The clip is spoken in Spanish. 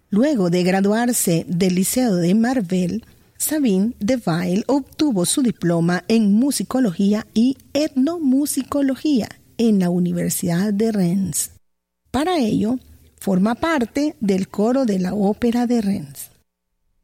Luego de graduarse del Liceo de Marvel, Sabine de Weil obtuvo su diploma en musicología y etnomusicología en la Universidad de Rennes. Para ello, forma parte del coro de la Ópera de Rennes.